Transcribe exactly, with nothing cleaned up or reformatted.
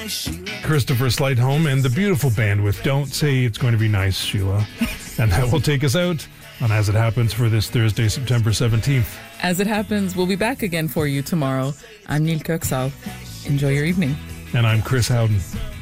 Christopher Slightholme and the beautiful band with Don't Say It's Going to Be Nice, Sheila. And that will take us out on As It Happens for this Thursday, September seventeenth. As It Happens, we'll be back again for you tomorrow. I'm Neil Kirksall. Enjoy your evening. And I'm Chris Howden.